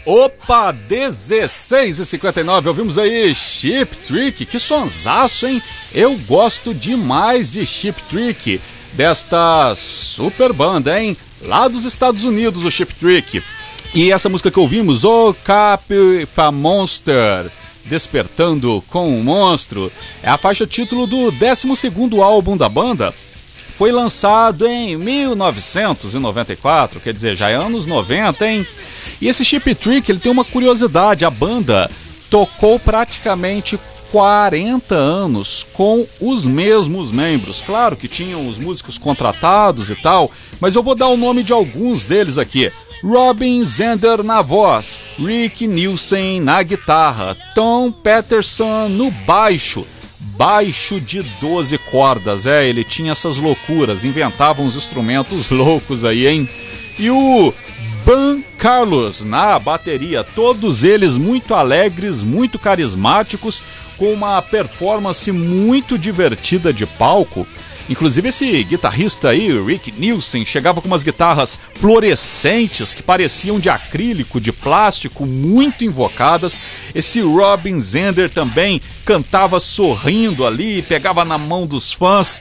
Opa, 16h59, ouvimos aí Cheap Trick, que sonsaço, hein? Eu gosto demais de Cheap Trick, desta super banda, hein? Lá dos Estados Unidos, o Cheap Trick. E essa música que ouvimos, O Capipa Monster, Despertando com o Monstro, é a faixa título do 12º álbum da banda. Foi lançado em 1994, quer dizer, já é anos 90, hein? E esse Cheap Trick, ele tem uma curiosidade, a banda tocou praticamente 40 anos com os mesmos membros. Claro que tinham os músicos contratados e tal, mas eu vou dar o nome de alguns deles aqui. Robin Zander na voz, Rick Nielsen na guitarra, Tom Peterson no baixo de 12 cordas, ele tinha essas loucuras, inventava uns instrumentos loucos aí, hein? E o Ban Carlos na bateria, todos eles muito alegres, muito carismáticos, com uma performance muito divertida de palco. Inclusive esse guitarrista aí, Rick Nielsen, chegava com umas guitarras fluorescentes que pareciam de acrílico, de plástico, muito invocadas. Esse Robin Zander também cantava sorrindo ali, pegava na mão dos fãs.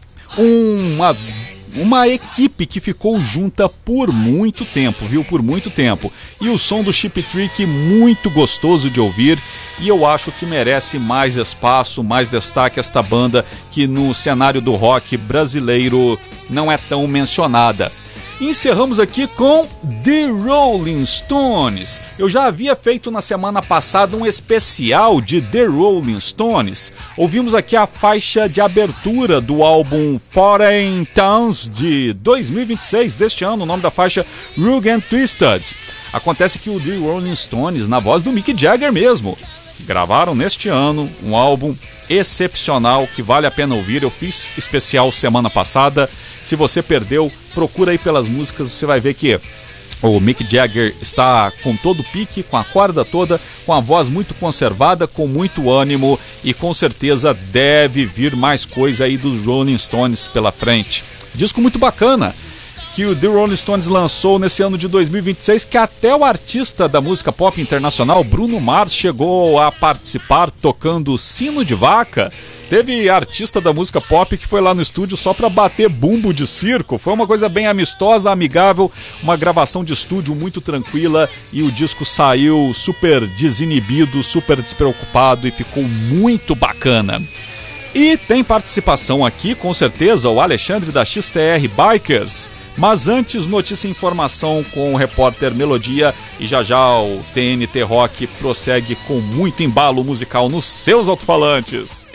Uma equipe que ficou junta por muito tempo, viu? Por muito tempo. E o som do Cheap Trick muito gostoso de ouvir. E eu acho que merece mais espaço, mais destaque esta banda que no cenário do rock brasileiro não é tão mencionada. E encerramos aqui com The Rolling Stones. Eu já havia feito na semana passada um especial de The Rolling Stones. Ouvimos aqui a faixa de abertura do álbum Foreign Towns de 2026 deste ano, o nome da faixa Rugged and Twisted. Acontece que o The Rolling Stones, na voz do Mick Jagger mesmo, gravaram neste ano um álbum excepcional que vale a pena ouvir. Eu fiz especial semana passada. Se você perdeu, procura aí pelas músicas, você vai ver que o Mick Jagger está com todo o pique, com a corda toda, com a voz muito conservada, com muito ânimo, e com certeza deve vir mais coisa aí dos Rolling Stones pela frente. Disco muito bacana que o The Rolling Stones lançou nesse ano de 2026, que até o artista da música pop internacional, Bruno Mars, chegou a participar tocando sino de vaca. Teve artista da música pop que foi lá no estúdio só para bater bumbo de circo. Foi uma coisa bem amistosa, amigável, uma gravação de estúdio muito tranquila, e o disco saiu super desinibido, super despreocupado, e ficou muito bacana. E tem participação aqui, com certeza, o Alexandre da XTR Bikers. Mas antes, notícia e informação com o repórter Melodia, e já já o TNT Rock prossegue com muito embalo musical nos seus alto-falantes.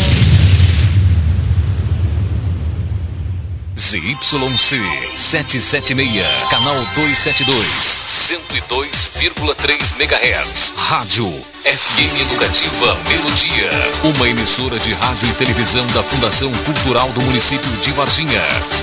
ZYC 776, canal 272, 102,3 MHz. Rádio FM Educativa Melodia, uma emissora de rádio e televisão da Fundação Cultural do município de Varginha.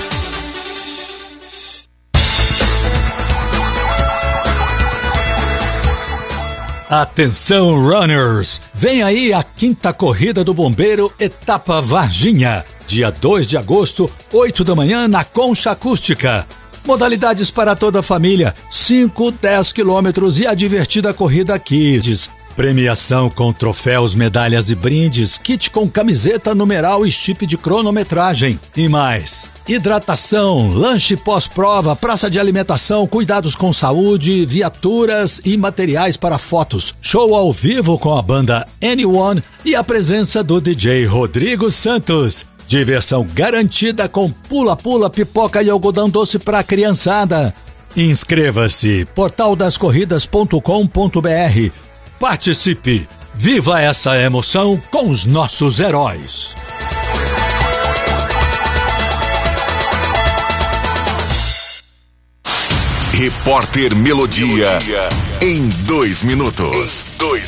Atenção, runners! Vem aí a 5ª Corrida do Bombeiro, etapa Varginha. Dia 2 de agosto, 8 da manhã, na Concha Acústica. Modalidades para toda a família, 5, 10 quilômetros e a divertida Corrida Kids. Premiação com troféus, medalhas e brindes, kit com camiseta, numeral e chip de cronometragem. E mais, hidratação, lanche pós-prova, praça de alimentação, cuidados com saúde, viaturas e materiais para fotos. Show ao vivo com a banda Anyone e a presença do DJ Rodrigo Santos. Diversão garantida com pula-pula, pipoca e algodão doce para criançada. Inscreva-se, portaldascorridas.com.br. Participe! Viva essa emoção com os nossos heróis! Repórter Melodia em 2 minutos.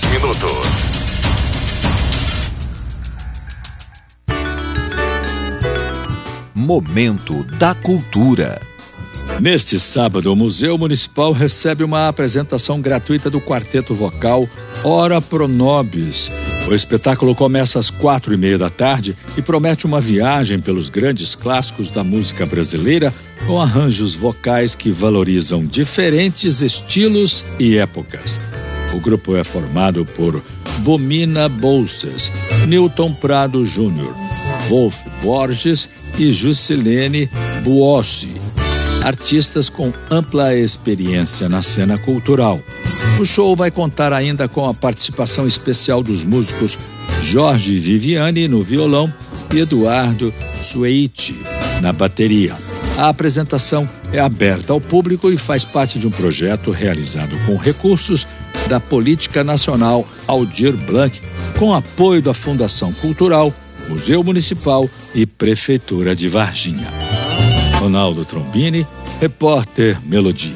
Momento da Cultura. Neste sábado, o Museu Municipal recebe uma apresentação gratuita do quarteto vocal Ora Pro Nobis, O espetáculo começa às 4:30 da tarde e promete uma viagem pelos grandes clássicos da música brasileira com arranjos vocais que valorizam diferentes estilos e épocas. O grupo é formado por Bomina Bolsas, Newton Prado Júnior, Wolf Borges e Juscelene Buossi, artistas com ampla experiência na cena cultural. O show vai contar ainda com a participação especial dos músicos Jorge Viviani no violão e Eduardo Sueiti na bateria. A apresentação é aberta ao público e faz parte de um projeto realizado com recursos da Política Nacional Aldir Blanc, com apoio da Fundação Cultural, Museu Municipal e Prefeitura de Varginha. Ronaldo Trombini, Repórter Melodia.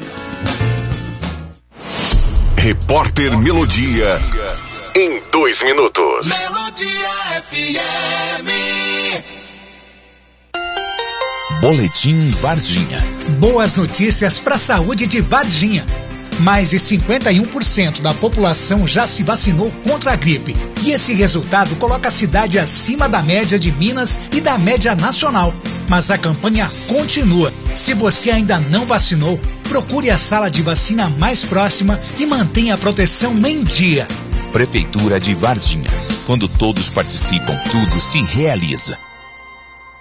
Repórter Melodia, em 2 minutos. Melodia FM. Boletim Varginha. Boas notícias para a saúde de Varginha. Mais de 51% da população já se vacinou contra a gripe. E esse resultado coloca a cidade acima da média de Minas e da média nacional. Mas a campanha continua. Se você ainda não vacinou, procure a sala de vacina mais próxima e mantenha a proteção em dia. Prefeitura de Varginha. Quando todos participam, tudo se realiza.